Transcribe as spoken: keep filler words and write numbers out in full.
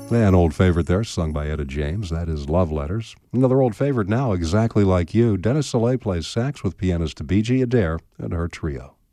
An old favorite there, sung by Etta James. That is Love Letters. Another old favorite now, Exactly Like You. Dennis Soleil plays sax with pianist B G Adair and her trio.